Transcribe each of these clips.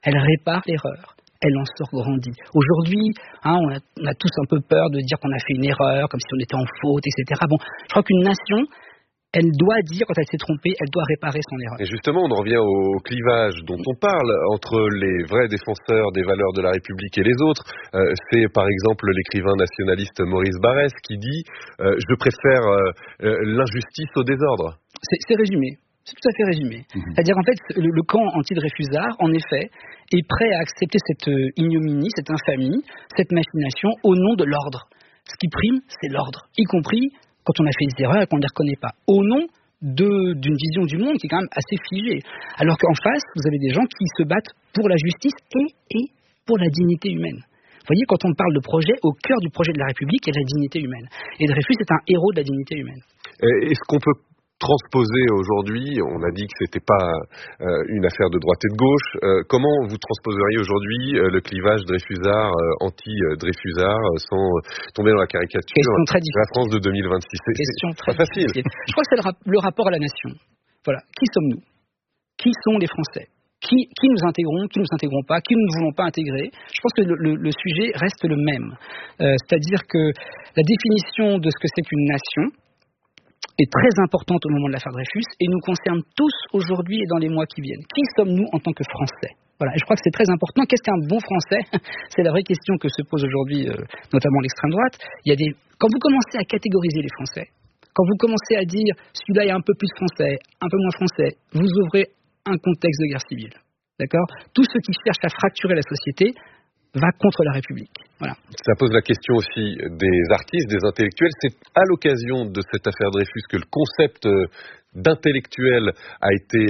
elle répare l'erreur. Elle en sort grandie. Aujourd'hui, on a tous un peu peur de dire qu'on a fait une erreur, comme si on était en faute, etc. Bon, je crois qu'une nation, elle doit dire quand elle s'est trompée, elle doit réparer son erreur. Et justement, on en revient au clivage dont on parle entre les vrais défenseurs des valeurs de la République et les autres. C'est par exemple l'écrivain nationaliste Maurice Barrès qui dit « Je préfère l'injustice au désordre ». C'est résumé. C'est tout à fait résumé. C'est-à-dire, en fait, le camp anti-Dreyfusard, en effet, est prêt à accepter cette ignominie, cette infamie, cette machination au nom de l'ordre. Ce qui prime, c'est l'ordre, y compris quand on a fait des erreurs et qu'on ne les reconnaît pas. Au nom d'une vision du monde qui est quand même assez figée. Alors qu'en face, vous avez des gens qui se battent pour la justice et pour la dignité humaine. Vous voyez, quand on parle de projet, au cœur du projet de la République, il y a la dignité humaine. Et Dreyfus est un héros de la dignité humaine. Est-ce qu'on peut transposer aujourd'hui, on a dit que c'était pas une affaire de droite et de gauche, comment vous transposeriez aujourd'hui le clivage Dreyfusard, anti-Dreyfusard, sans tomber dans la caricature de la France de 2026? C'est pas facile. Je crois que c'est le rapport à la nation. Voilà. Qui sommes-nous? Qui sont les Français? Qui nous intégrons, qui nous intégrons pas, qui nous ne voulons pas intégrer? Je pense que le sujet reste le même. C'est-à-dire que la définition de ce que c'est qu'une nation est très importante au moment de l'affaire Dreyfus et nous concerne tous aujourd'hui et dans les mois qui viennent. Qui sommes-nous en tant que Français? Voilà, et je crois que c'est très important. Qu'est-ce qu'un bon Français? C'est la vraie question que se pose aujourd'hui, notamment l'extrême droite. Quand vous commencez à catégoriser les Français, quand vous commencez à dire celui-là est un peu plus français, un peu moins français, vous ouvrez un contexte de guerre civile. D'accord? Tout ce qui cherche à fracturer la société va contre la République. Voilà. Ça pose la question aussi des artistes, des intellectuels. C'est à l'occasion de cette affaire Dreyfus que le concept d'intellectuel a été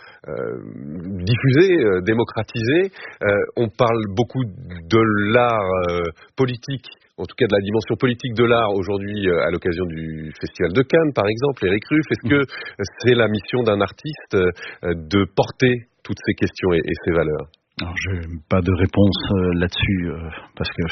diffusé, démocratisé. On parle beaucoup de l'art politique, en tout cas de la dimension politique de l'art aujourd'hui à l'occasion du Festival de Cannes, par exemple, Éric Ruff. Est-ce que c'est la mission d'un artiste de porter toutes ces questions et ces valeurs? Alors, je n'ai pas de réponse là-dessus, parce que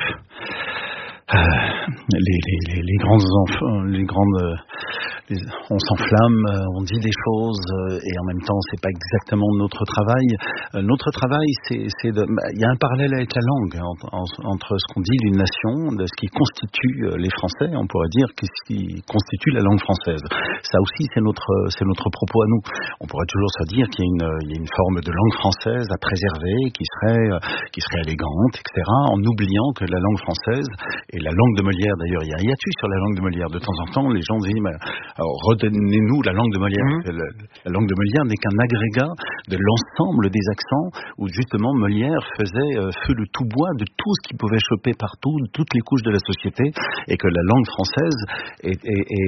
les grands enfants, on s'enflamme, on dit des choses, et en même temps, c'est pas exactement notre travail. Notre travail, il y a un parallèle avec la langue entre ce qu'on dit d'une nation, de ce qui constitue les Français, on pourrait dire, ce qui constitue la langue française. Ça aussi, c'est notre propos à nous. On pourrait toujours se dire qu'il y a une forme de langue française à préserver, qui serait élégante, etc., en oubliant que la langue française et la langue de Molière, d'ailleurs, il y a un hiatus sur la langue de Molière. De temps en temps, les gens disent, alors, redonnez-nous la langue de Molière. La langue de Molière n'est qu'un agrégat de l'ensemble des accents où, justement, Molière faisait feu de tout bois de tout ce qui pouvait choper partout, de toutes les couches de la société, et que la langue française est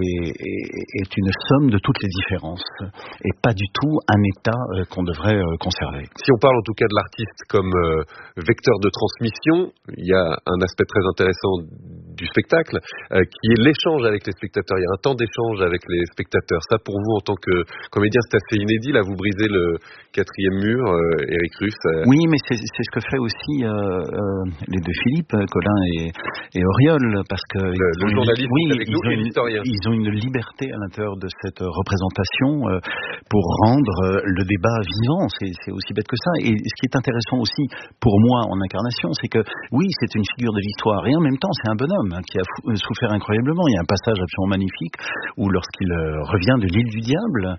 une somme de toutes les différences, et pas du tout un état qu'on devrait conserver. Si on parle en tout cas de l'artiste comme vecteur de transmission, il y a un aspect très intéressant du spectacle, qui est l'échange avec les spectateurs. Il y a un temps d'échange avec les spectateurs. Ça, pour vous, en tant que comédien, c'est assez inédit. Là, vous brisez le quatrième mur, Éric Ruff. Oui, mais c'est ce que fait aussi les deux Philippe, Colin et Auriol, parce que le journaliste, ils ont une liberté à l'intérieur de cette représentation pour rendre le débat vivant. C'est aussi bête que ça. Et ce qui est intéressant aussi pour moi en incarnation, c'est que oui, c'est une figure de l'histoire, et en même temps, c'est un bonhomme qui a souffert incroyablement. Il y a un passage absolument magnifique où, lorsqu'il revient de l'île du Diable,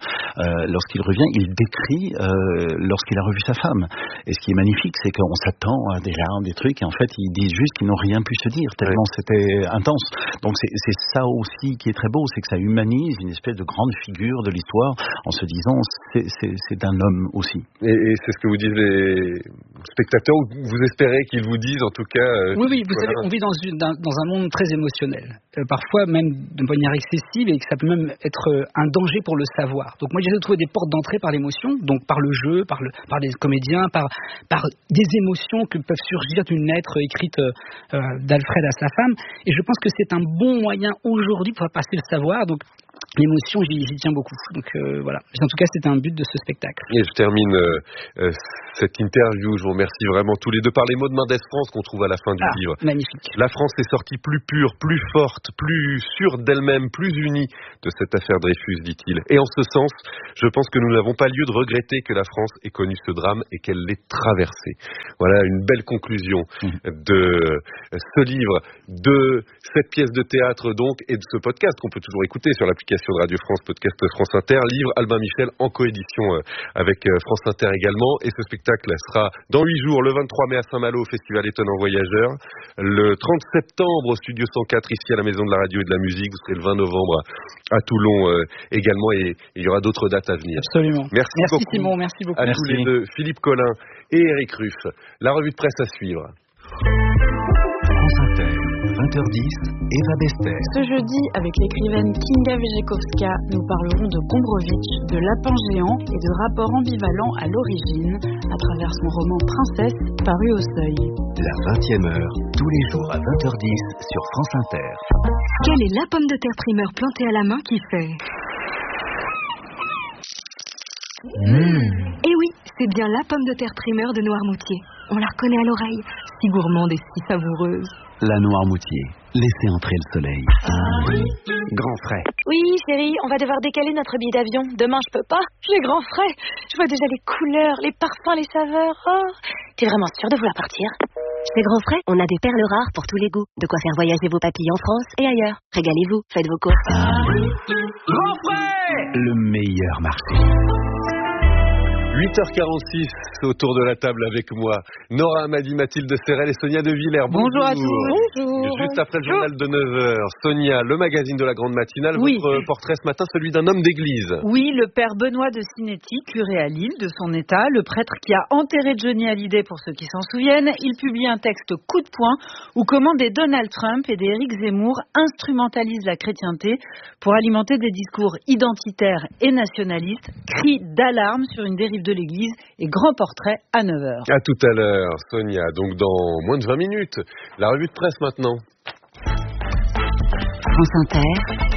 il décrit lorsqu'il a revu sa femme. Et ce qui est magnifique, c'est qu'on s'attend à des larmes, des trucs, et en fait, ils disent juste qu'ils n'ont rien pu se dire, tellement c'était intense. Donc c'est ça aussi qui est très beau, c'est que ça humanise une espèce de grande figure de l'histoire en se disant c'est un homme aussi. Et c'est ce que vous disent les spectateurs, ou vous espérez qu'ils vous disent en tout cas. Oui, vous savez, on vit dans un monde très émotionnel, parfois même de manière excessive, et que ça peut même être un danger pour le savoir. Donc moi, j'essaie de trouver des portes d'entrée par l'émotion, donc par le jeu, par les comédiens, par des émotions que peuvent surgir d'une lettre écrite d'Alfred à sa femme. Et je pense que c'est un bon moyen aujourd'hui pour faire passer le savoir. Donc l'émotion, j'y tiens beaucoup. Donc voilà. En tout cas, c'était un but de ce spectacle. Et je termine cette interview. Je vous remercie vraiment tous les deux par les mots de Mendès France qu'on trouve à la fin du livre. Magnifique. La France est sortie plus pure, plus forte, plus sûre d'elle-même, plus unie de cette affaire Dreyfus, dit-il. Et en ce sens, je pense que nous n'avons pas lieu de regretter que la France ait connu ce drame et qu'elle l'ait traversé. Voilà une belle conclusion de ce livre, de cette pièce de théâtre donc, et de ce podcast qu'on peut toujours écouter sur l'application de Radio France, podcast France Inter, livre Albin Michel en coédition avec France Inter également. Et ce spectacle sera dans 8 jours, le 23 mai à Saint-Malo au Festival Étonnant Voyageur, le 30 septembre au Studio 104 ici à la Maison de la Radio et de la Musique, vous serez le 20 novembre à Toulon également, et il y aura d'autres dates à venir. Absolument. Merci beaucoup, Simon, merci beaucoup. À tous les deux, Philippe Collin et Éric Ruff. La revue de presse à suivre. France Inter, 20h10, Eva Bester. Ce jeudi, avec l'écrivaine Kinga Wyrzykowska, nous parlerons de Gombrowicz, de lapins géants et de rapports ambivalents à l'origine, à travers son roman Princesse, paru au Seuil. La 20e heure, tous les jours à 20h10 sur France Inter. Quelle est la pomme de terre primeur plantée à la main qui fait Eh oui, c'est bien la pomme de terre primeur de Noirmoutier. On la reconnaît à l'oreille, si gourmande et si savoureuse. La Noirmoutier, laissez entrer le soleil. Grand frais. Oui, chérie, on va devoir décaler notre billet d'avion. Demain, je peux pas. J'ai grand frais. Je vois déjà les couleurs, les parfums, les saveurs. Oh, t'es vraiment sûre de vouloir partir? Chez Grand Frais, on a des perles rares pour tous les goûts. De quoi faire voyager vos papilles en France et ailleurs. Régalez-vous, faites vos courses. Grand Frais, le meilleur marché. 8h46 autour de la table avec moi, Nora Amadi, Mathilde Serrel et Sonia De Villers. Bonjour à tous. Bonjour. Juste après le journal de 9h, Sonia, le magazine de la Grande Matinale, oui. Votre portrait ce matin, celui d'un homme d'église. Oui, le père Benoît de Sinetti, curé à Lille de son état, le prêtre qui a enterré Johnny Hallyday pour ceux qui s'en souviennent. Il publie un texte coup de poing où comment des Donald Trump et des Éric Zemmour instrumentalisent la chrétienté pour alimenter des discours identitaires et nationalistes. Cri d'alarme sur une dérive de l'Église et grand portrait à 9h. À tout à l'heure, Sonia. Donc dans moins de 20 minutes, la revue de presse maintenant. France Inter,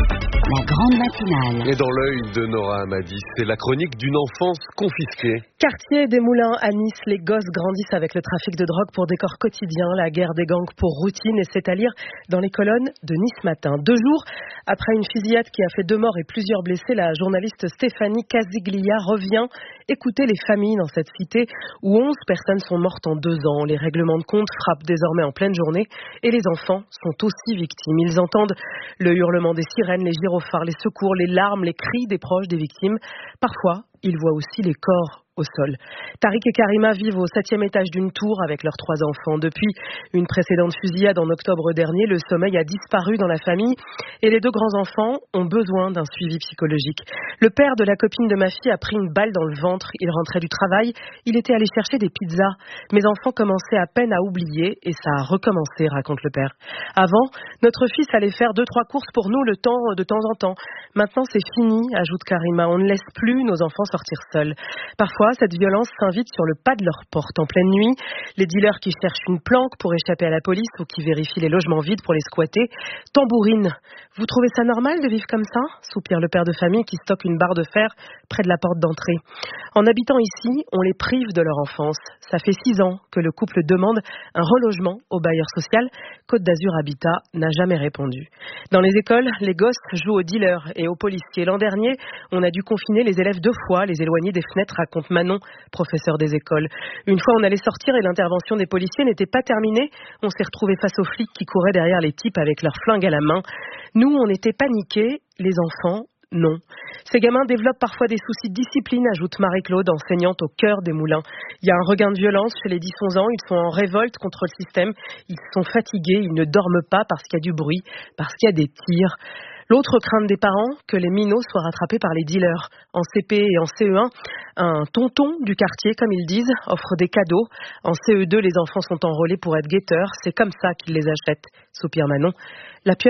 la grande matinale. Et dans l'œil de Nora Amadi, c'est la chronique d'une enfance confisquée. Quartier des Moulins à Nice, les gosses grandissent avec le trafic de drogue pour décor quotidien, la guerre des gangs pour routine, et c'est à lire dans les colonnes de Nice Matin. 2 jours après une fusillade qui a fait 2 morts et plusieurs blessés, la journaliste Stéphanie Casiglia revient écouter les familles dans cette cité où 11 personnes sont mortes en 2 ans. Les règlements de compte frappent désormais en pleine journée et les enfants sont aussi victimes. Ils entendent le hurlement des sirènes, les gyrophares, les secours, les larmes, les cris des proches des victimes. Parfois, ils voient aussi les corps au sol. Tariq et Karima vivent au 7e étage d'une tour avec leurs 3 enfants. Depuis une précédente fusillade en octobre dernier, le sommeil a disparu dans la famille et les 2 grands-enfants ont besoin d'un suivi psychologique. Le père de la copine de ma fille a pris une balle dans le ventre. Il rentrait du travail, il était allé chercher des pizzas. Mes enfants commençaient à peine à oublier et ça a recommencé, raconte le père. Avant, notre fils allait faire 2-3 courses pour nous de temps en temps. Maintenant, c'est fini, ajoute Karima. On ne laisse plus nos enfants sortir seuls. Parfois, cette violence s'invite sur le pas de leur porte en pleine nuit. Les dealers qui cherchent une planque pour échapper à la police ou qui vérifient les logements vides pour les squatter tambourinent. Vous trouvez ça normal de vivre comme ça ? Soupire le père de famille qui stocke une barre de fer près de la porte d'entrée. En habitant ici, on les prive de leur enfance. Ça fait 6 ans que le couple demande un relogement au bailleur social. Côte d'Azur Habitat n'a jamais répondu. Dans les écoles, les gosses jouent aux dealers et aux policiers. L'an dernier, on a dû confiner les élèves 2 fois, les éloigner des fenêtres, raconte Manon, professeur des écoles. Une fois, on allait sortir et l'intervention des policiers n'était pas terminée. On s'est retrouvé face aux flics qui couraient derrière les types avec leurs flingues à la main. Nous, on était paniqués, les enfants, non. Ces gamins développent parfois des soucis de discipline, ajoute Marie-Claude, enseignante au cœur des Moulins. Il y a un regain de violence chez les 10-11 ans, ils sont en révolte contre le système, ils sont fatigués, ils ne dorment pas parce qu'il y a du bruit, parce qu'il y a des tirs. L'autre crainte des parents, que les minots soient rattrapés par les dealers. En CP et en CE1, un tonton du quartier, comme ils disent, offre des cadeaux. En CE2, les enfants sont enrôlés pour être guetteurs. C'est comme ça qu'ils les achètent, soupire Manon. La pieuvre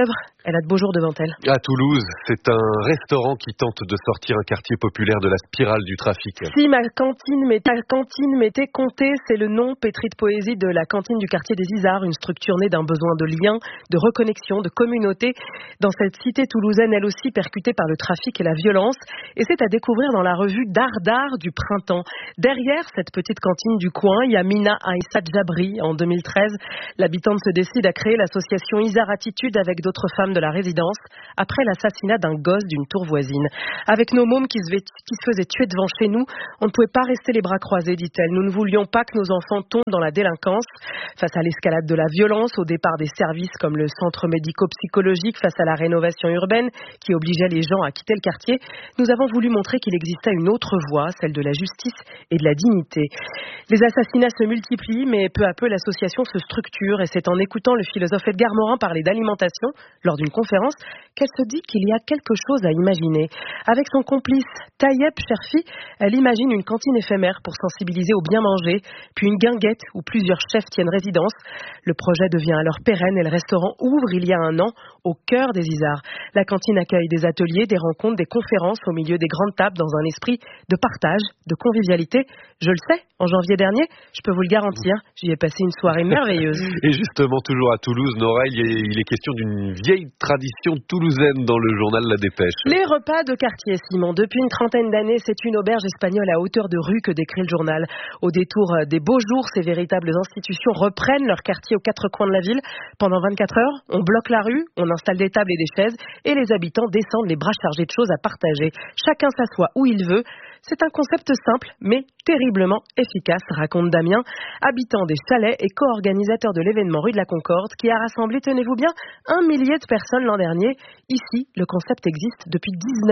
Elle a de beaux jours devant elle. À Toulouse, c'est un restaurant qui tente de sortir un quartier populaire de la spirale du trafic. Si ma cantine m'était comptée, c'est le nom pétri de poésie de la cantine du quartier des Isards, une structure née d'un besoin de lien, de reconnexion, de communauté. Dans cette cité toulousaine, elle aussi percutée par le trafic et la violence. Et c'est à découvrir dans la revue Dardar du printemps. Derrière cette petite cantine du coin, il y a Mina Aïssa Djabri. En 2013, l'habitante se décide à créer l'association Isard Attitude avec d'autres femmes de la résidence après l'assassinat d'un gosse d'une tour voisine. Avec nos mômes qui se faisaient tuer devant chez nous, on ne pouvait pas rester les bras croisés, dit-elle. Nous ne voulions pas que nos enfants tombent dans la délinquance. Face à l'escalade de la violence, au départ des services comme le centre médico-psychologique, face à la rénovation urbaine qui obligeait les gens à quitter le quartier, nous avons voulu montrer qu'il existait une autre voie, celle de la justice et de la dignité. Les assassinats se multiplient, mais peu à peu l'association se structure et c'est en écoutant le philosophe Edgar Morin parler d'alimentation lors d'une conférence qu'elle se dit qu'il y a quelque chose à imaginer. Avec son complice Tayeb Cherfi, elle imagine une cantine éphémère pour sensibiliser au bien manger, puis une guinguette où plusieurs chefs tiennent résidence. Le projet devient alors pérenne et le restaurant ouvre il y a un an au cœur des Isards. La cantine accueille des ateliers, des rencontres, des conférences au milieu des grandes tables dans un esprit de partage, de convivialité. Je le sais, en janvier dernier, je peux vous le garantir, j'y ai passé une soirée merveilleuse. Et justement, toujours à Toulouse, Nora, il est question d'une vieille tradition toulousaine dans le journal La Dépêche. Les repas de quartier, Simon. Depuis une trentaine d'années, c'est une auberge espagnole à hauteur de rue que décrit le journal. Au détour des beaux jours, ces véritables institutions reprennent leur quartier aux quatre coins de la ville. Pendant 24 heures, on bloque la rue, on installe des tables et des chaises et les habitants descendent les bras chargés de choses à partager. Chacun s'assoit où il veut. C'est un concept simple, mais terriblement efficace, raconte Damien, habitant des Chalets et co-organisateur de l'événement Rue de la Concorde, qui a rassemblé, tenez-vous bien, 1 millier de personnes l'an dernier. Ici, le concept existe depuis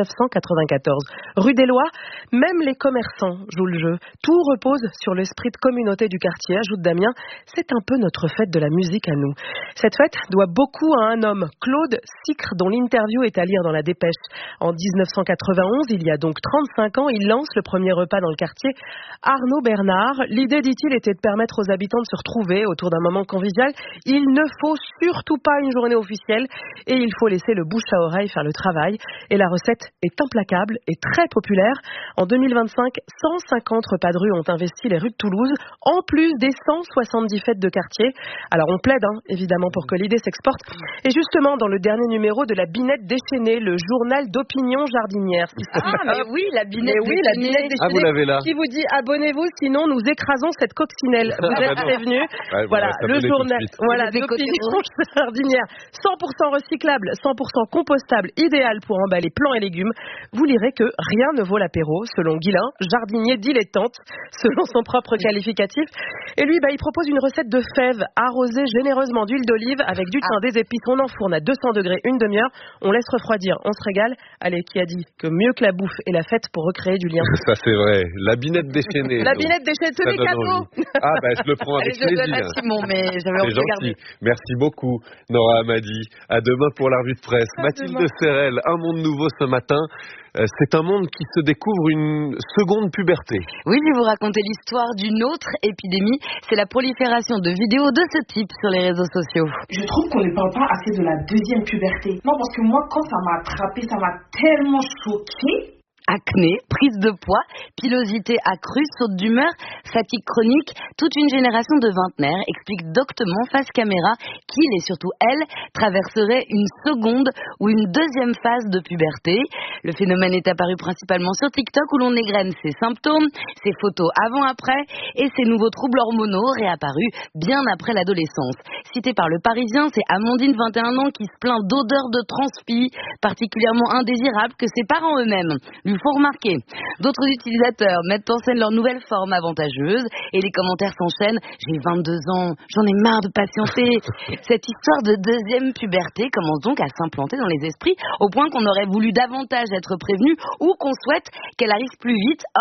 1994. Rue des Lois, même les commerçants jouent le jeu. Tout repose sur l'esprit de communauté du quartier, ajoute Damien. C'est un peu notre fête de la musique à nous. Cette fête doit beaucoup à un homme, Claude Sicre, dont l'interview est à lire dans La Dépêche. En 1991, il y a donc 35 ans, il lance le premier repas dans le quartier. Arnaud Bernard, l'idée, dit-il, était de permettre aux habitants de se retrouver autour d'un moment convivial. Il ne faut surtout pas une journée officielle et il faut laisser le bouche à oreille faire le travail. Et la recette est implacable et très populaire. En 2025, 150 repas de rue ont investi les rues de Toulouse, en plus des 170 fêtes de quartier. Alors on plaide, évidemment, pour que l'idée s'exporte. Et justement, dans le dernier numéro de la Binette déchaînée, le journal d'opinion jardinière. Mais oui, la Binette déchaînée. Ah, vous l'avez là. Qui vous dit abonnez-vous, sinon nous écrasons cette coccinelle. Vous êtes prévenus. Ouais, voilà, le journal d'opinion jardinière, 100% recyclable, 100% compostable, idéal pour emballer plants et légumes. Vous lirez que rien ne vaut l'apéro, selon Guilain, jardinier dilettante, selon son propre qualificatif. Et lui, il propose une recette de fèves arrosée généreusement d'huile d'olive avec du thym, des épices. On enfourne à 200 degrés une demi-heure. On laisse refroidir, on se régale. Allez, qui a dit que mieux que la bouffe et la fête pour recréer du lien? Ça, c'est vrai. La Binette déchaînée. La Binette déchaînée, c'est des cadeaux. Ah, je le prends avec plaisir. Je le donne à Simon, mais j'avais envie de regarder. Merci beaucoup, Nora Hamadi. À demain pour la revue de presse. Mathilde Serrel, Un monde nouveau ce matin. C'est un monde qui se découvre une seconde puberté. Oui, je vais vous raconter l'histoire d'une autre épidémie. C'est la prolifération de vidéos de ce type sur les réseaux sociaux. Je trouve qu'on ne parle pas assez de la deuxième puberté. Non, parce que moi, quand ça m'a attrapée, ça m'a tellement choquée. Acné, prise de poids, pilosité accrue, saute d'humeur, fatigue chronique, toute une génération de vingtenaires explique doctement face caméra qu'il et surtout elle traverserait une seconde ou une deuxième phase de puberté. Le phénomène est apparu principalement sur TikTok où l'on égrène ses symptômes, ses photos avant-après et ses nouveaux troubles hormonaux réapparus bien après l'adolescence. Cité par le Parisien, c'est Amandine, 21 ans, qui se plaint d'odeurs de transpi particulièrement indésirables que ses parents eux-mêmes lui font remarquer. D'autres utilisateurs mettent en scène leur nouvelle forme avantageuse et les commentaires s'enchaînent. J'ai 22 ans, j'en ai marre de patienter. Cette histoire de deuxième puberté commence donc à s'implanter dans les esprits au point qu'on aurait voulu davantage être prévenu ou qu'on souhaite qu'elle arrive plus vite. Or,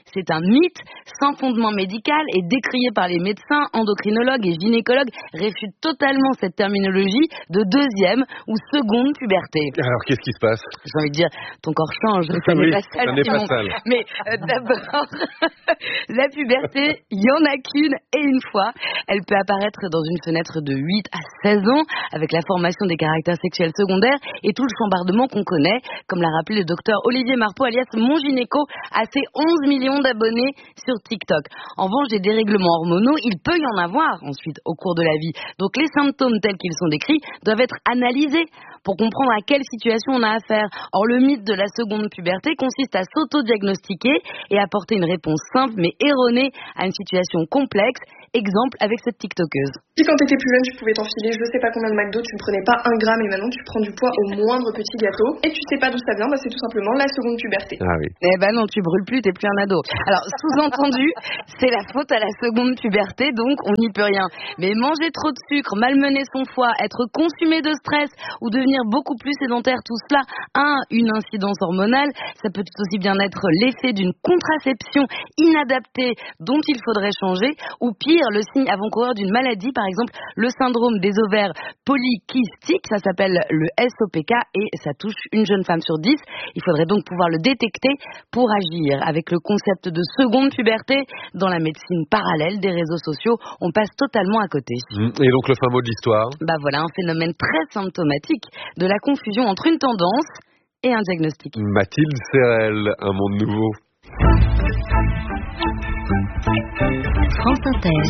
c'est un mythe sans fondement médical et décrié par les médecins, endocrinologues et gynécologues réfute totalement cette terminologie de deuxième ou seconde puberté. Alors, qu'est-ce qui se passe? J'ai envie de dire, ton corps change, ça n'est pas sale, Simon. Mais d'abord, la puberté, il n'y en a qu'une et une fois. Elle peut apparaître dans une fenêtre de 8 à 16 ans avec la formation des caractères sexuels secondaires et tout le chambardement qu'on connaît, comme l'a rappelé le docteur Olivier Marpeau, alias Mon Gynéco, à ses 11 millions d'abonnés sur TikTok. En revanche, des dérèglements hormonaux, il peut y en avoir ensuite au cours de la vie. Donc les symptômes tels qu'ils sont décrits doivent être analysés pour comprendre à quelle situation on a affaire. Or, le mythe de la seconde puberté consiste à s'auto-diagnostiquer et apporter une réponse simple mais erronée à une situation complexe. Exemple avec cette TikTokeuse. Si quand t'étais plus jeune, tu pouvais t'enfiler je sais pas combien de McDo, tu ne prenais pas 1 gramme et maintenant tu prends du poids au moindre petit gâteau et tu sais pas d'où ça vient, c'est tout simplement la seconde puberté. Ah oui. Eh ben non, tu brûles plus, t'es plus un ado. Alors, sous-entendu, c'est la faute à la seconde puberté, donc on n'y peut rien. Mais manger trop de sucre, malmener son foie, être consumé de stress ou devenir beaucoup plus sédentaire, tout cela a une incidence hormonale. Ça peut aussi bien être l'effet d'une contraception inadaptée dont il faudrait changer, ou pire, le signe avant-coureur d'une maladie, par exemple le syndrome des ovaires polykystiques, ça s'appelle le SOPK et ça touche une jeune femme sur 10. Il faudrait donc pouvoir le détecter pour agir. Avec le concept de seconde puberté, dans la médecine parallèle des réseaux sociaux, on passe totalement à côté. Et donc le fin mot de l'histoire? Voilà un phénomène très symptomatique de la confusion entre une tendance et un diagnostic. Mathilde Serrel, Un monde nouveau. France Inter.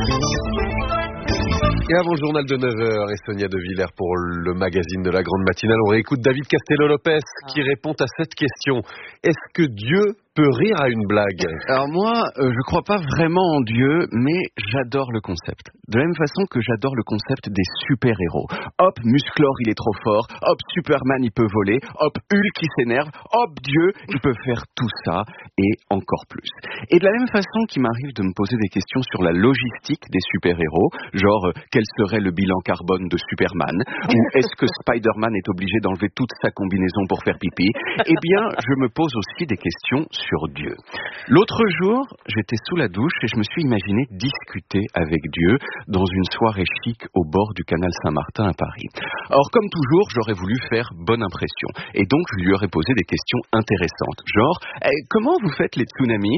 Et avant le journal de 9h, et Sonia De Villers pour le magazine de la Grande Matinale, on réécoute David Castello-Lopez qui répond à cette question. Est-ce que Dieu peut rire à une blague? Alors moi, je crois pas vraiment en Dieu, mais j'adore le concept. De la même façon que j'adore le concept des super-héros. Hop, Musclor, il est trop fort. Hop, Superman, il peut voler. Hop, Hulk, il s'énerve. Hop, Dieu, il peut faire tout ça et encore plus. Et de la même façon qu'il m'arrive de me poser des questions sur la logistique des super-héros, genre quel serait le bilan carbone de Superman, ou est-ce que Spider-Man est obligé d'enlever toute sa combinaison pour faire pipi, eh bien, je me pose aussi des questions sur Dieu. L'autre jour, j'étais sous la douche et je me suis imaginé discuter avec Dieu dans une soirée chic au bord du canal Saint-Martin à Paris. Or, comme toujours, j'aurais voulu faire bonne impression et donc je lui aurais posé des questions intéressantes, genre comment vous faites les tsunamis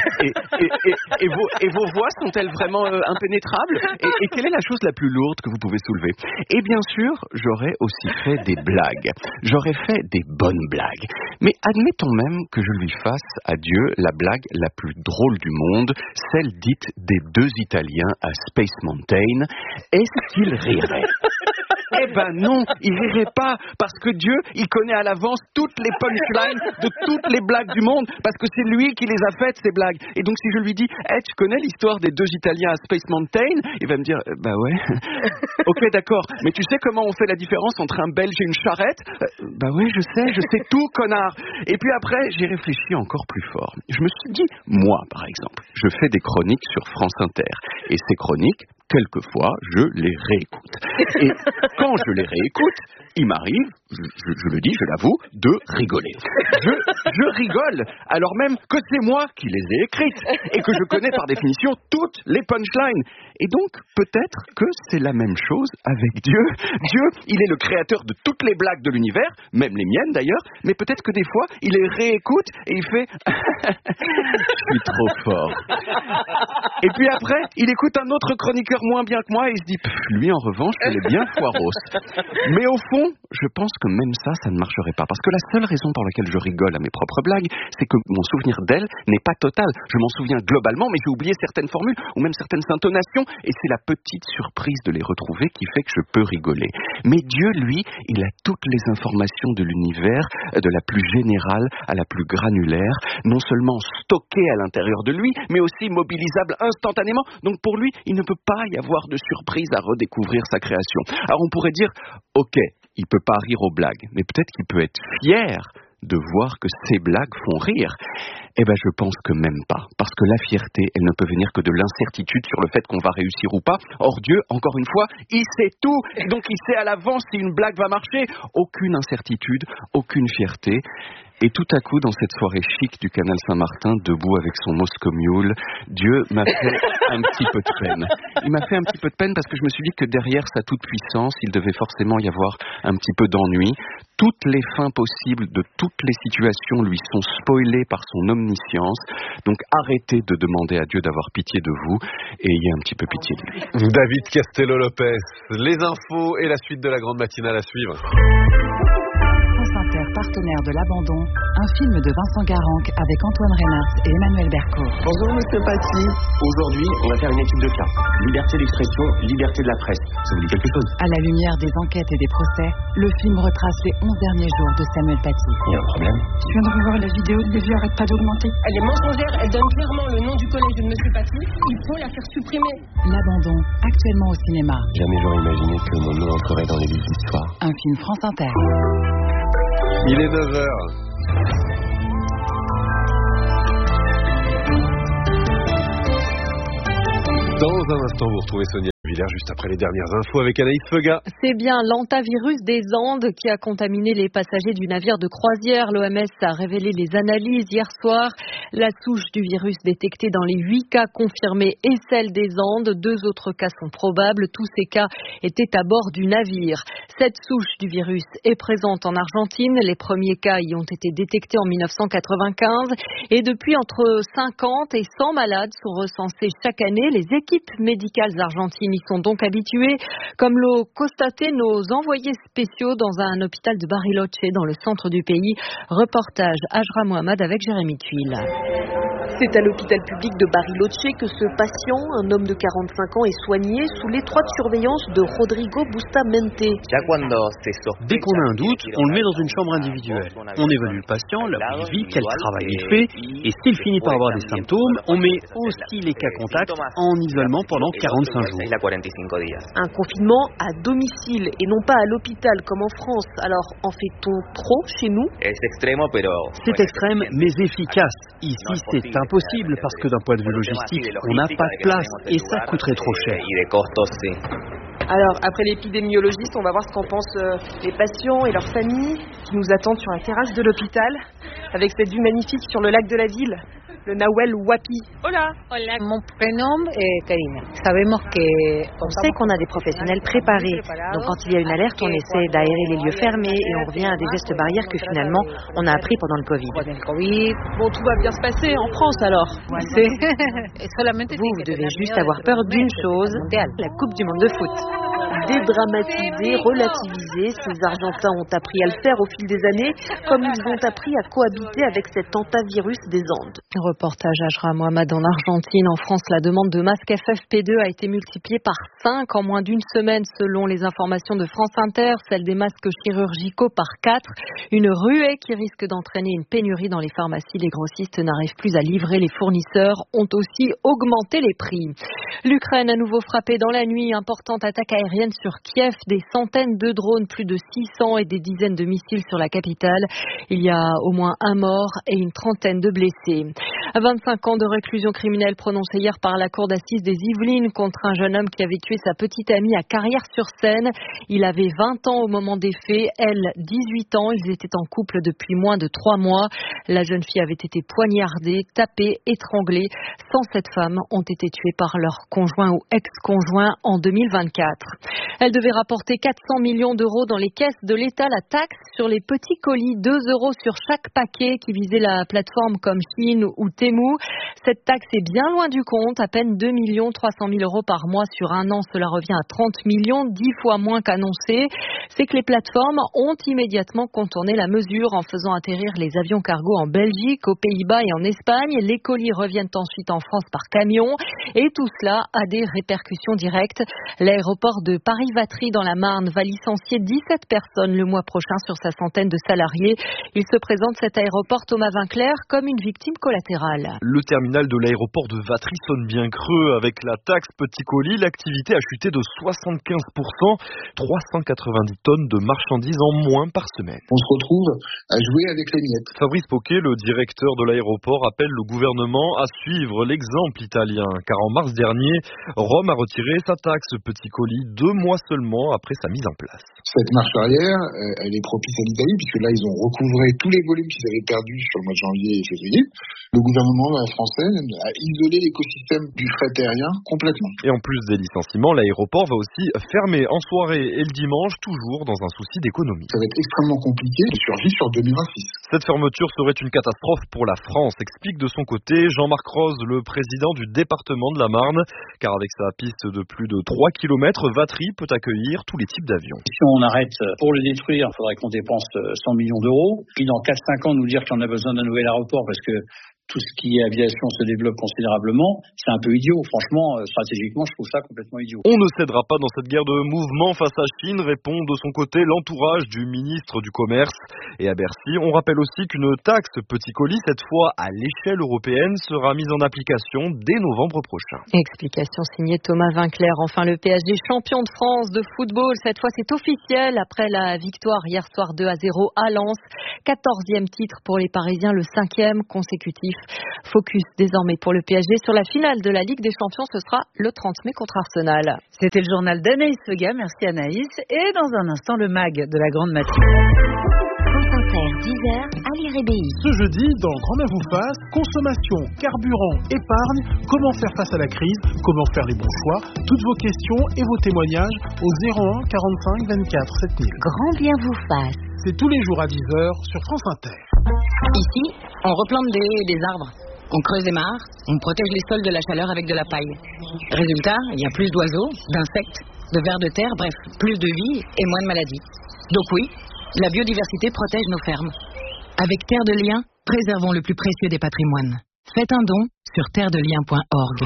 et vos voix sont-elles vraiment impénétrables et quelle est la chose la plus lourde que vous pouvez soulever? Et bien sûr, j'aurais aussi fait des blagues. J'aurais fait des bonnes blagues. Mais admettons même que je lui fasse à Dieu la blague la plus drôle du monde, celle dite des 2 Italiens à Space Mountain. Est-ce qu'il rirait? Eh ben non, il rirait pas, parce que Dieu, il connaît à l'avance toutes les punchlines de toutes les blagues du monde, parce que c'est lui qui les a faites, ces blagues. Et donc si je lui dis, tu connais l'histoire des 2 Italiens à Space Mountain? Il va me dire, bah ouais. Ok, d'accord, mais tu sais comment on fait la différence entre un Belge et une charrette? Bah ouais, je sais tout, connard. Et puis après, j'ai réfléchi encore plus fort. Je me suis dit, moi, par exemple, je fais des chroniques sur France Inter. Et ces chroniques, quelquefois, je les réécoute. Et quand je les réécoute, il m'arrive, je le dis, je l'avoue, de rigoler. Je rigole, alors même que c'est moi qui les ai écrites et que je connais par définition toutes les punchlines. Et donc, peut-être que c'est la même chose avec Dieu. Dieu, il est le créateur de toutes les blagues de l'univers, même les miennes d'ailleurs, mais peut-être que des fois, il les réécoute et il fait « Je suis trop fort ». Et puis après, il écoute un autre chroniqueur moins bien que moi et il se dit « Lui, en revanche, il est bien foiros ». Mais au fond, je pense que même ça ne marcherait pas. Parce que la seule raison pour laquelle je rigole à mes propres blagues, c'est que mon souvenir d'elle n'est pas total. Je m'en souviens globalement, mais j'ai oublié certaines formules ou même certaines intonations. Et c'est la petite surprise de les retrouver qui fait que je peux rigoler. Mais Dieu, lui, il a toutes les informations de l'univers, de la plus générale à la plus granulaire, non seulement stockées à l'intérieur de lui, mais aussi mobilisables instantanément. Donc pour lui, il ne peut pas y avoir de surprise à redécouvrir sa création. Alors on pourrait dire, ok, il peut pas rire aux blagues, mais peut-être qu'il peut être fier de voir que ces blagues font rire? Eh ben, je pense que même pas. Parce que la fierté, elle ne peut venir que de l'incertitude sur le fait qu'on va réussir ou pas. Or, Dieu, encore une fois, il sait tout. Donc, il sait à l'avance si une blague va marcher. Aucune incertitude, aucune fierté. Et tout à coup, dans cette soirée chic du canal Saint-Martin, debout avec son Moscow Mule, Dieu m'a fait un petit peu de peine. Il m'a fait un petit peu de peine parce que je me suis dit que derrière sa toute-puissance, il devait forcément y avoir un petit peu d'ennui. Toutes les fins possibles de toutes les situations lui sont spoilées par son omniscience. Donc arrêtez de demander à Dieu d'avoir pitié de vous et ayez un petit peu pitié de lui. David Castello-Lopez, les infos et la suite de la grande matinale à suivre. Partenaire de l'abandon, un film de Vincent Garanque avec Antoine Reynard et Emmanuel Berco. Bonjour Monsieur Paty. Aujourd'hui, on va faire une étude de cas. Liberté d'expression, liberté de la presse. Ça vous dit quelque chose? À la lumière des enquêtes et des procès, le film retrace les 11 derniers jours de Samuel Paty. Il y a un problème? Je viens de revoir la vidéo, les vues arrêtent pas d'augmenter. Elle est mensongère, elle donne clairement le nom du collège de Monsieur Paty. Il faut la faire supprimer. L'abandon, actuellement au cinéma. Jamais j'aurais imaginé que mon nom entrerait dans les livres d'histoire. Un film France Inter. Il est 9h. Dans un instant, vous retrouvez Sonia Villers juste après les dernières infos avec Anaïs Feuga. C'est bien l'hantavirus des Andes qui a contaminé les passagers du navire de croisière. L'OMS a révélé les analyses hier soir. La souche du virus détectée dans les 8 cas confirmés est celle des Andes. 2 autres cas sont probables. Tous ces cas étaient à bord du navire. Cette souche du virus est présente en Argentine. Les premiers cas y ont été détectés en 1995. Et depuis, entre 50 et 100 malades sont recensés chaque année. Les équipes médicales argentines y sont donc habitués, comme l'ont constaté nos envoyés spéciaux dans un hôpital de Bariloche, dans le centre du pays. Reportage Ajra Mohamed avec Jérémy Tuile. C'est à l'hôpital public de Bariloche que ce patient, un homme de 45 ans, est soigné sous l'étroite surveillance de Rodrigo Bustamante. Dès qu'on a un doute, on le met dans une chambre individuelle. On évalue le patient, là où il vit, quel travail il fait, et s'il finit par avoir des symptômes, on met aussi les cas contacts en isolement pendant 45 jours. Un confinement à domicile et non pas à l'hôpital comme en France. Alors, en fait-on trop chez nous? C'est extrême, mais efficace. Ici, c'est impossible parce que d'un point de vue logistique, on n'a pas de place et ça coûterait trop cher. Alors, après l'épidémiologiste, on va voir ce qu'en pensent les patients et leurs familles qui nous attendent sur la terrasse de l'hôpital avec cette vue magnifique sur le lac de la ville. Le Nahuel Huapi. Hola. Hola. Mon prénom est Karina. On sait qu'on a des professionnels préparés. Donc quand il y a une alerte, on essaie d'aérer les lieux fermés et on revient à des gestes barrières que finalement on a appris pendant le Covid. Bon, tout va bien se passer en France alors. Vous devez juste avoir peur d'une chose, la Coupe du Monde de foot. Dédramatiser, relativiser, ces Argentins ont appris à le faire au fil des années, comme ils ont appris à cohabiter avec cet hantavirus des Andes. Reportage Ajra Mohamed en Argentine. En France, la demande de masques FFP2 a été multipliée par 5 en moins d'une semaine, selon les informations de France Inter. Celle des masques chirurgicaux par 4. Une ruée qui risque d'entraîner une pénurie dans les pharmacies. Les grossistes n'arrivent plus à livrer. Les fournisseurs ont aussi augmenté les prix. L'Ukraine à nouveau frappée dans la nuit. Importante attaque aérienne sur Kiev. Des centaines de drones, plus de 600 et des dizaines de missiles sur la capitale. Il y a au moins un mort et une trentaine de blessés. 25 ans de réclusion criminelle prononcée hier par la cour d'assises des Yvelines contre un jeune homme qui avait tué sa petite amie à Carrières-sur-Seine. Il avait 20 ans au moment des faits, elle 18 ans. Ils étaient en couple depuis moins de 3 mois. La jeune fille avait été poignardée, tapée, étranglée. 107 femmes ont été tuées par leur conjoint ou ex-conjoint en 2024. Elle devait rapporter 400 millions d'euros dans les caisses de l'État. La taxe sur les petits colis, 2 € sur chaque paquet qui visait la plateforme comme Chine ou Temu. Cette taxe est bien loin du compte, à peine 2 300 000 € par mois sur un an. Cela revient à 30 millions, 10 fois moins qu'annoncé. C'est que les plateformes ont immédiatement contourné la mesure en faisant atterrir les avions cargo en Belgique, aux Pays-Bas et en Espagne. Les colis reviennent ensuite en France par camion et tout cela a des répercussions directes. L'aéroport de Paris-Vatry dans la Marne va licencier 17 personnes le mois prochain sur sa centaine de salariés. Il se présente cet aéroport, Thomas Vinclair, comme une victime collatérale. Le terminal de l'aéroport de Vatry sonne bien creux. Avec la taxe petit colis, l'activité a chuté de 75%. 390 tonnes de marchandises en moins par semaine. On se retrouve à jouer avec les miettes. Fabrice Poquet, le directeur de l'aéroport, appelle le gouvernement à suivre l'exemple italien, car en mars dernier, Rome a retiré sa taxe petit colis 2 mois seulement après sa mise en place. Cette marche arrière, elle est propice à l'Italie, puisque là, ils ont recouvré tous les volumes qu'ils avaient perdus sur le mois de janvier et février. Le gouvernement français a isolé l'écosystème du fret aérien complètement. Et en plus des licenciements, l'aéroport va aussi fermer en soirée et le dimanche, toujours dans un souci d'économie. Ça va être extrêmement compliqué de survivre sur 2026. Cette fermeture serait une catastrophe pour la France, explique de son côté Jean-Marc Rose, le président du département de la Marne, car avec sa piste de plus de 3 km, Vatry peut accueillir tous les types d'avions. Si on arrête pour le détruire, il faudrait qu'on dépense 100 millions d'euros. Puis dans 4-5 ans, nous dire qu'on a besoin d'un nouvel aéroport parce que tout ce qui est aviation se développe considérablement, c'est un peu idiot. Franchement, stratégiquement, je trouve ça complètement idiot. On ne cédera pas dans cette guerre de mouvement face à Chine, répond de son côté l'entourage du ministre du Commerce. Et à Bercy, on rappelle aussi qu'une taxe petit colis, cette fois à l'échelle européenne, sera mise en application dès novembre prochain. Explication signée Thomas Vinclair. Enfin, le PSG champion de France de football. Cette fois, c'est officiel. Après la victoire hier soir 2-0 à Lens. 14e titre pour les Parisiens, le 5e consécutif. Focus désormais pour le PSG sur la finale de la Ligue des Champions, ce sera le 30 mai contre Arsenal. C'était le journal d'Anaïs Fega, merci Anaïs. Et dans un instant, le MAG de la grande matinée. France Inter, 10h, Ali Rébéi. Ce jeudi, dans Grand Mère vous fasse, consommation, carburant, épargne, comment faire face à la crise, comment faire les bons choix, toutes vos questions et vos témoignages au 01 45 24 7000. Grand bien vous fasse. C'est tous les jours à 10h sur France Inter. Ici, on replante des arbres, on creuse des mares, on protège les sols de la chaleur avec de la paille. Résultat, il y a plus d'oiseaux, d'insectes, de vers de terre, bref, plus de vie et moins de maladies. Donc oui, la biodiversité protège nos fermes. Avec Terre de Liens, préservons le plus précieux des patrimoines. Faites un don sur terredelien.org.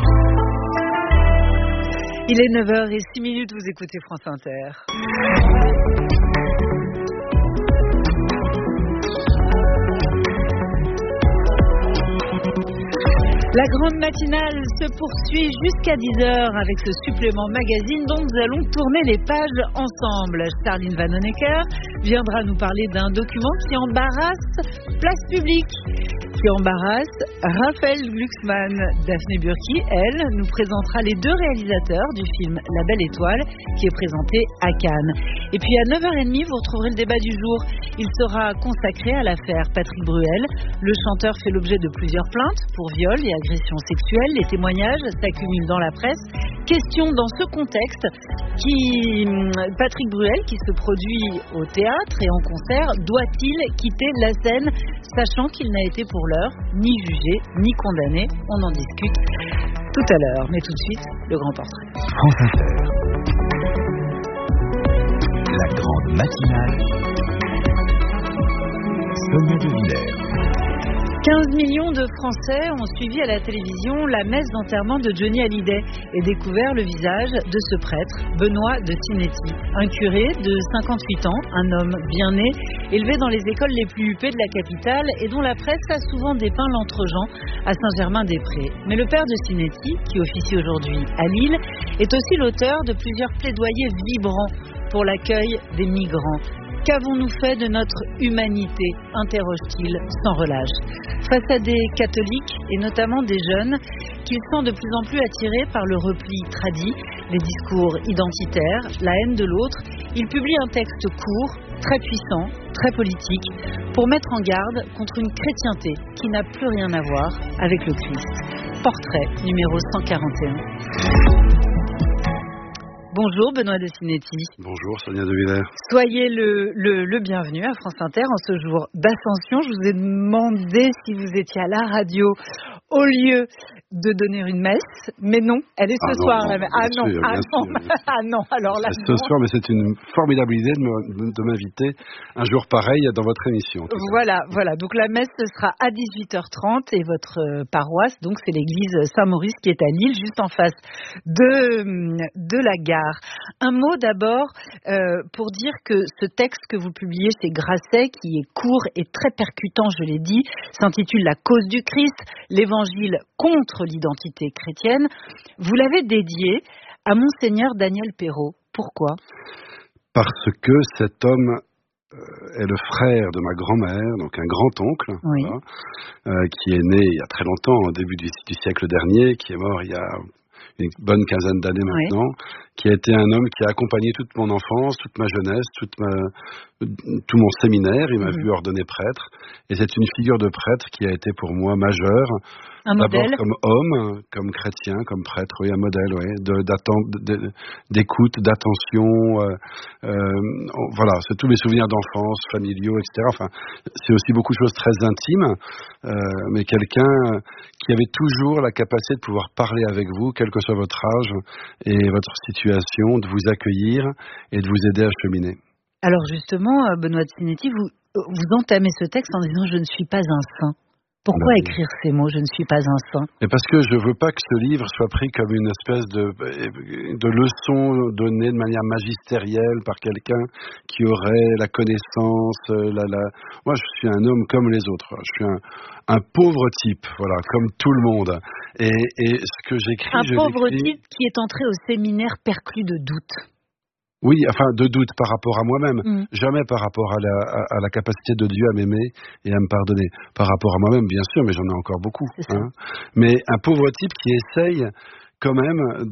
Il est 9h06, vous écoutez France Inter. La grande matinale se poursuit jusqu'à 10h avec ce supplément magazine dont nous allons tourner les pages ensemble. Charline Vanhoenacker viendra nous parler d'un document qui embarrasse Place Publique, qui embarrasse Raphaël Glucksmann. Daphné Burki, elle, nous présentera les 2 réalisateurs du film La Belle Étoile qui est présenté à Cannes. Et puis à 9h30, vous retrouverez le débat du jour. Il sera consacré à l'affaire Patrick Bruel. Le chanteur fait l'objet de plusieurs plaintes pour viol et agressions sexuelles. Les témoignages s'accumulent dans la presse. Question dans ce contexte, Patrick Bruel, qui se produit au théâtre et en concert, doit-il quitter la scène, sachant qu'il n'a été pour l'heure ni jugé ni condamné? On en discute tout à l'heure, mais tout de suite, le grand portrait. France Inter. La grande matinale. Sonia De Villers. 15 millions de Français ont suivi à la télévision la messe d'enterrement de Johnny Hallyday et découvert le visage de ce prêtre, Benoît de Sinetti. Un curé de 58 ans, un homme bien né, élevé dans les écoles les plus huppées de la capitale et dont la presse a souvent dépeint l'entre-gens à Saint-Germain-des-Prés. Mais le père de Sinetti, qui officie aujourd'hui à Lille, est aussi l'auteur de plusieurs plaidoyers vibrants pour l'accueil des migrants. Qu'avons-nous fait de notre humanité, interroge-t-il sans relâche. Face à des catholiques, et notamment des jeunes, qu'ils sont de plus en plus attirés par le repli tradit, les discours identitaires, la haine de l'autre, il publie un texte court, très puissant, très politique, pour mettre en garde contre une chrétienté qui n'a plus rien à voir avec le Christ. Portrait numéro 141. Bonjour Benoît de Sinetti. Bonjour Sonia De Villers. Soyez le bienvenu à France Inter en ce jour d'ascension. Je vous ai demandé si vous étiez à la radio au lieu de donner une messe, mais non, elle est ce soir. Non, alors là. Ce soir, mais c'est une formidable idée de m'inviter un jour pareil dans votre émission. Voilà. Donc la messe ce sera à 18h30 et votre paroisse, donc c'est l'église Saint-Maurice qui est à Lille, juste en face de la gare. Un mot d'abord pour dire que ce texte que vous publiez chez Grasset, qui est court et très percutant, je l'ai dit, s'intitule La cause du Christ, l'évangile contre l'identité chrétienne. Vous l'avez dédié à Monseigneur Daniel Perrault. Pourquoi ? parce que cet homme est le frère de ma grand-mère, donc un grand-oncle, oui. Voilà, qui est né il y a très longtemps, au début du siècle dernier, qui est mort il y a une bonne quinzaine d'années maintenant, qui a été un homme qui a accompagné toute mon enfance, toute ma jeunesse, tout mon séminaire. Il m'a vu ordonner prêtre, et c'est une figure de prêtre qui a été pour moi majeure. Un D'abord modèle. comme homme, comme chrétien, comme prêtre, oui, un modèle, oui, d'écoute, d'attention. Voilà, c'est tous mes souvenirs d'enfance, familiaux, etc. Enfin, c'est aussi beaucoup de choses très intimes, mais quelqu'un qui avait toujours la capacité de pouvoir parler avec vous, quel que soit votre âge et votre situation, de vous accueillir et de vous aider à cheminer. Alors justement, Benoît de Sinetti, vous entamez ce texte en disant « Je ne suis pas un saint ». Pourquoi écrire ces mots « Je ne suis pas un saint » ? Mais parce que je veux pas que ce livre soit pris comme une espèce de leçon donnée de manière magistérielle par quelqu'un qui aurait la connaissance. Moi, je suis un homme comme les autres. Je suis un pauvre type, voilà, comme tout le monde. Et ce que j'écris, un pauvre type qui est entré au séminaire perclus de doutes. Oui, enfin, de doute par rapport à moi-même, jamais par rapport à la capacité de Dieu à m'aimer et à me pardonner. Par rapport à moi-même, bien sûr, mais j'en ai encore beaucoup. Hein. Mais un pauvre type qui essaye quand même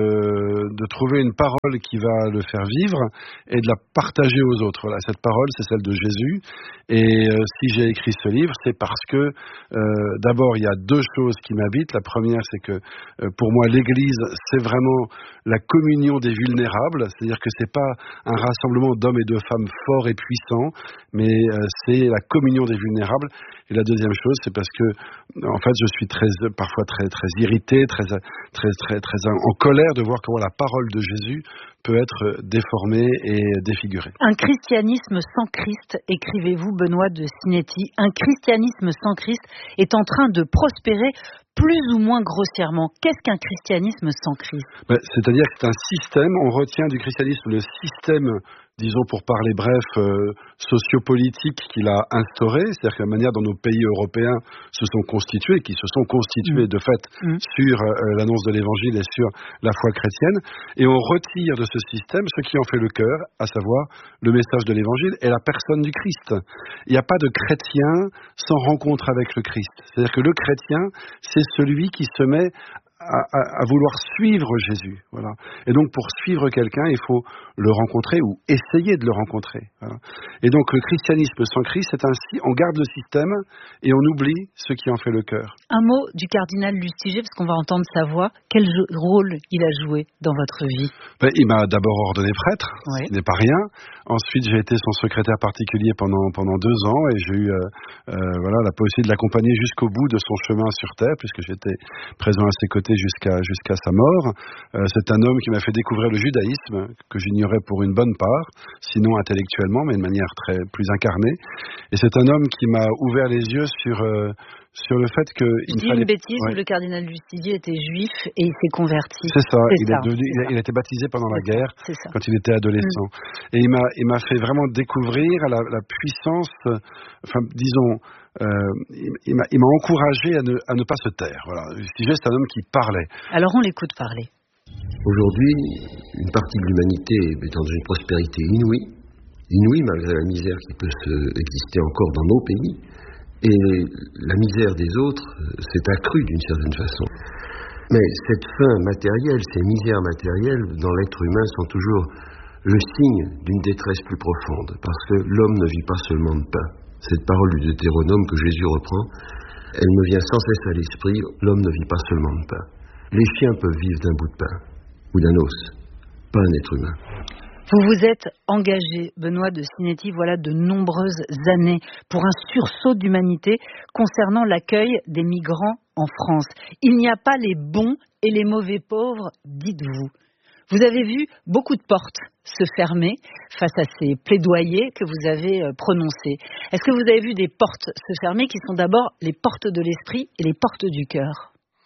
de trouver une parole qui va le faire vivre et de la partager aux autres. Voilà, cette parole, c'est celle de Jésus. Et si j'ai écrit ce livre, c'est parce que d'abord, il y a deux choses qui m'habitent. La première, c'est que pour moi, l'Église, c'est vraiment la communion des vulnérables. C'est-à-dire que c'est pas un rassemblement d'hommes et de femmes forts et puissants, mais c'est la communion des vulnérables. Et la deuxième chose, c'est parce que, en fait, je suis parfois très irrité, très en colère de voir comment la parole de Jésus peut être déformée et défigurée. Un christianisme sans Christ, écrivez-vous, Benoît de Sinetti, un christianisme sans Christ est en train de prospérer plus ou moins grossièrement. Qu'est-ce qu'un christianisme sans Christ ? C'est-à-dire que c'est un système, on retient du christianisme le système, disons pour parler bref, sociopolitique qu'il a instauré, c'est-à-dire que la manière dont nos pays européens se sont constitués, qui se sont constitués de fait sur l'annonce de l'évangile et sur la foi chrétienne, et on retire de ce système ce qui en fait le cœur, à savoir le message de l'évangile et la personne du Christ. Il n'y a pas de chrétien sans rencontre avec le Christ. C'est-à-dire que le chrétien, c'est celui qui se met à vouloir suivre Jésus. Voilà. Et donc, pour suivre quelqu'un, il faut le rencontrer ou essayer de le rencontrer. Voilà. Et donc, le christianisme sans Christ, c'est ainsi, on garde le système et on oublie ce qui en fait le cœur. Un mot du cardinal Lustiger, parce qu'on va entendre sa voix. Quel rôle il a joué dans votre vie ? Il m'a d'abord ordonné prêtre, ce qui n'est pas rien. Ensuite, j'ai été son secrétaire particulier pendant 2 ans et j'ai eu la possibilité de l'accompagner jusqu'au bout de son chemin sur terre, puisque j'étais présent à ses côtés jusqu'à sa mort. C'est un homme qui m'a fait découvrir le judaïsme, que j'ignorais pour une bonne part, sinon intellectuellement, mais de manière plus incarnée. Et c'est un homme qui m'a ouvert les yeux sur le fait que... Je dis une bêtise, le cardinal Lustiger était juif et il s'est converti. C'est ça, il a été baptisé pendant la guerre, quand il était adolescent. Et il m'a fait vraiment découvrir la puissance, disons... il m'a encouragé à ne pas se taire. Voilà. Lustiger, c'est un homme qui parlait. Alors on l'écoute parler. Aujourd'hui, une partie de l'humanité est dans une prospérité inouïe malgré la misère qui peut exister encore dans nos pays. Et la misère des autres s'est accrue d'une certaine façon. Mais cette faim matérielle, ces misères matérielles dans l'être humain sont toujours le signe d'une détresse plus profonde, parce que l'homme ne vit pas seulement de pain. Cette parole du Deutéronome que Jésus reprend, elle me vient sans cesse à l'esprit, l'homme ne vit pas seulement de pain. Les chiens peuvent vivre d'un bout de pain ou d'un os, pas un être humain. Vous vous êtes engagé, Benoît de Sinetti, voilà de nombreuses années, pour un sursaut d'humanité concernant l'accueil des migrants en France. Il n'y a pas les bons et les mauvais pauvres, dites-vous. Vous avez vu beaucoup de portes se fermer face à ces plaidoyers que vous avez prononcés. Est-ce que vous avez vu des portes se fermer qui sont d'abord les portes de l'esprit et les portes du cœur ?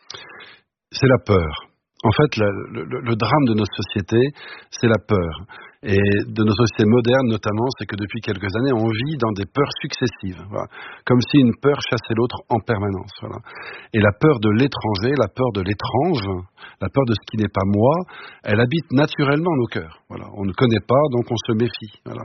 C'est la peur. En fait, le drame de notre société, c'est la peur. et de nos sociétés modernes notamment, c'est que depuis quelques années, on vit dans des peurs successives. Voilà. Comme si une peur chassait l'autre en permanence. Voilà. Et la peur de l'étranger, la peur de l'étrange, la peur de ce qui n'est pas moi, elle habite naturellement nos cœurs. Voilà. On ne connaît pas, donc on se méfie. Voilà.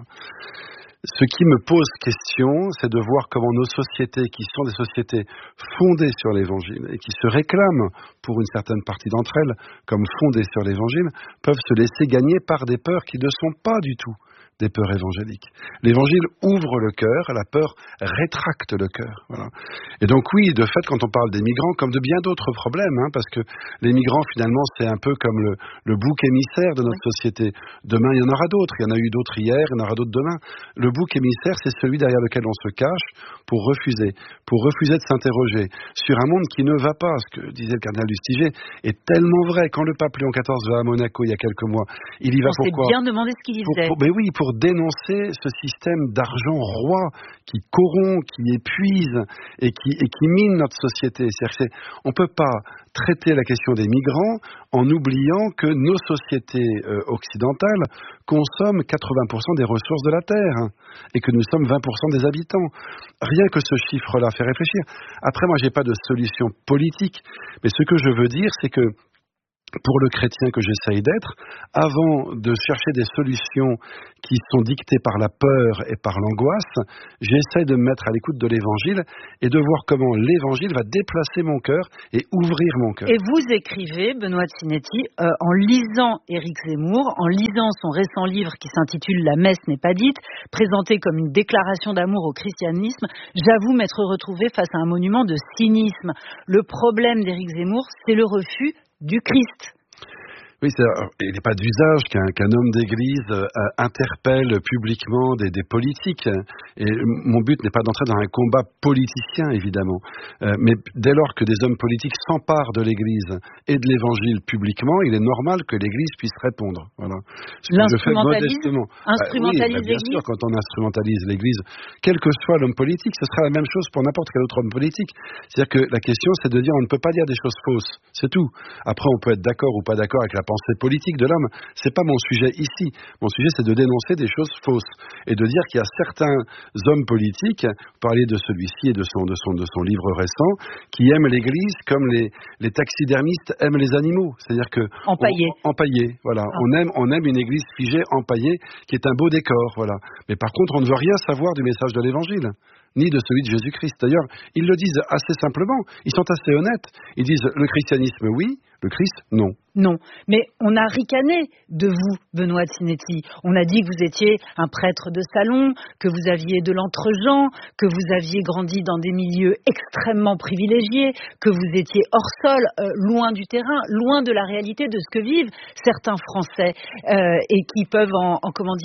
Ce qui me pose question, c'est de voir comment nos sociétés, qui sont des sociétés fondées sur l'Évangile et qui se réclament, pour une certaine partie d'entre elles, comme fondées sur l'Évangile, peuvent se laisser gagner par des peurs qui ne sont pas du tout des peurs évangéliques. L'Évangile ouvre le cœur, la peur rétracte le cœur. Voilà. Et donc oui, de fait, quand on parle des migrants, comme de bien d'autres problèmes, parce que les migrants, finalement, c'est un peu comme le bouc émissaire de notre société. Demain, il y en aura d'autres. Il y en a eu d'autres hier, il y en aura d'autres demain. Le bouc émissaire, c'est celui derrière lequel on se cache pour refuser de s'interroger sur un monde qui ne va pas. Ce que disait le cardinal Lustiger est tellement vrai. Quand le pape Léon XIV va à Monaco il y a quelques mois, il y va pourquoi ? On s'est bien demandé ce qu'il y faisait. Pour dénoncer ce système d'argent roi qui corrompt, qui épuise et qui mine notre société. On ne peut pas traiter la question des migrants en oubliant que nos sociétés occidentales consomment 80% des ressources de la Terre et que nous sommes 20% des habitants. Rien que ce chiffre-là fait réfléchir. Après, moi, je n'ai pas de solution politique, mais ce que je veux dire, c'est que pour le chrétien que j'essaye d'être, avant de chercher des solutions qui sont dictées par la peur et par l'angoisse, j'essaie de me mettre à l'écoute de l'Évangile et de voir comment l'Évangile va déplacer mon cœur et ouvrir mon cœur. Et vous écrivez, Benoît Sinetti, en lisant Éric Zemmour, en lisant son récent livre qui s'intitule « La messe n'est pas dite », présenté comme une déclaration d'amour au christianisme, j'avoue m'être retrouvé face à un monument de cynisme. Le problème d'Éric Zemmour, c'est le refus du Christ. Oui, il n'est pas d'usage qu'un homme d'église interpelle publiquement des politiques. Et mon but n'est pas d'entrer dans un combat politicien, évidemment. Mais dès lors que des hommes politiques s'emparent de l'église et de l'évangile publiquement, il est normal que l'église puisse répondre. Voilà. Instrumentalise l'église. Bien sûr, quand on instrumentalise l'église, quel que soit l'homme politique, ce sera la même chose pour n'importe quel autre homme politique. C'est-à-dire que la question, c'est de dire on ne peut pas dire des choses fausses. C'est tout. Après, on peut être d'accord ou pas d'accord avec la pensée politique de l'homme, c'est pas mon sujet ici. Mon sujet, c'est de dénoncer des choses fausses et de dire qu'il y a certains hommes politiques, parler de celui-ci et de son livre récent, qui aiment l'Église comme les taxidermistes aiment les animaux, c'est-à-dire que empaillés, voilà. On aime une Église figée, empaillée, qui est un beau décor, voilà. Mais par contre, on ne veut rien savoir du message de l'Évangile, ni de celui de Jésus-Christ. D'ailleurs, ils le disent assez simplement, ils sont assez honnêtes. Ils disent le christianisme oui, le Christ non. Non, mais on a ricané de vous, Benoît Sinetti. On a dit que vous étiez un prêtre de salon, que vous aviez de l'entre-gens, que vous aviez grandi dans des milieux extrêmement privilégiés, que vous étiez hors sol, loin du terrain, loin de la réalité de ce que vivent certains Français et qui peuvent en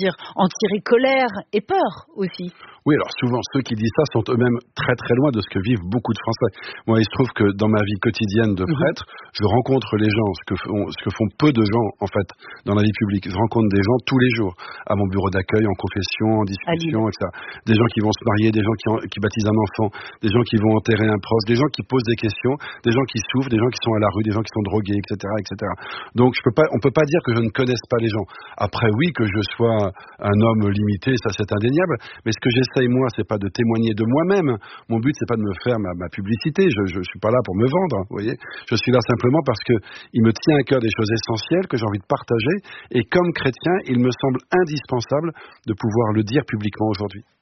tirer colère et peur aussi. Oui, alors souvent, ceux qui disent ça sont eux-mêmes très très loin de ce que vivent beaucoup de Français. Moi, il se trouve que dans ma vie quotidienne de prêtre, je rencontre les gens, ce que font peu de gens, en fait, dans la vie publique. Je rencontre des gens tous les jours, à mon bureau d'accueil, en confession, en discussion, etc. Des gens qui vont se marier, des gens qui baptisent un enfant, des gens qui vont enterrer un proche, des gens qui posent des questions, des gens qui souffrent, des gens qui sont à la rue, des gens qui sont drogués, etc., etc. Donc, on peut pas dire que je ne connaisse pas les gens. Après, oui, que je sois un homme limité, ça c'est indéniable, mais ce que j'essaye, moi, c'est pas de témoigner de moi-même. Mon but, c'est pas de me faire ma publicité. Je suis pas là pour me vendre, vous voyez. Je suis là simplement parce que il me tient à cœur des choses essentielles que j'ai envie de partager. Et comme chrétien, il me semble indispensable de pouvoir le dire publiquement aujourd'hui.